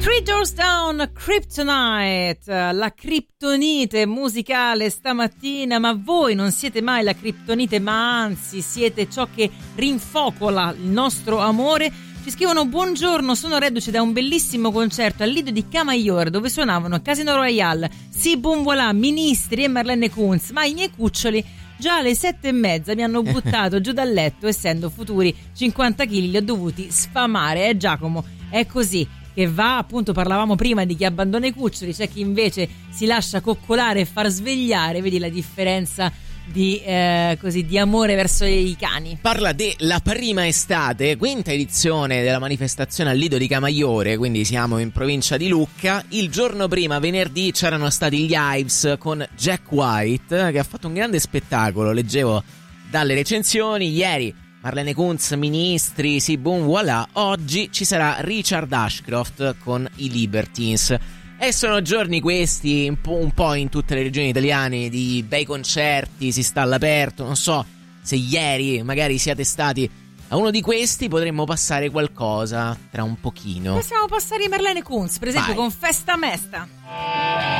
Three Doors Down, Kryptonite, la criptonite musicale stamattina, ma voi non siete mai la criptonite, ma anzi siete ciò che rinfocola il nostro amore. Ci scrivono: buongiorno, sono reduce da un bellissimo concerto al Lido di Camaiore dove suonavano Casino Royale, Si Boom Voilà, Ministri e Marlene Kunz, ma i miei cuccioli già alle 7:30 mi hanno buttato giù dal letto, essendo futuri 50 kg li ho dovuti sfamare. Giacomo, è così che va, appunto. Parlavamo prima di chi abbandona i cuccioli, c'è chi invece si lascia coccolare e far svegliare. Vedi la differenza di amore verso i cani. Parla della prima estate, quinta edizione della manifestazione al Lido di Camaiore, quindi siamo in provincia di Lucca. Il giorno prima, venerdì, c'erano stati gli Hives con Jack White, che ha fatto un grande spettacolo, leggevo dalle recensioni. Ieri Marlene Kunz, Ministri, Si Boom Voilà. Oggi ci sarà Richard Ashcroft con i Libertines. E sono giorni questi un po' in tutte le regioni italiane di bei concerti, si sta all'aperto. Non so se ieri magari siate stati a uno di questi, potremmo passare qualcosa tra un pochino. Possiamo passare Marlene Kunz, per esempio, Vai. con Festa Mesta.